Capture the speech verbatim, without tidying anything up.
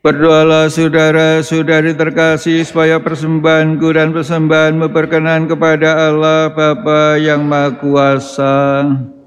Berdoalah saudara-saudari terkasih supaya persembahanku dan persembahanmu berkenan kepada Allah Bapa yang Maha Kuasa.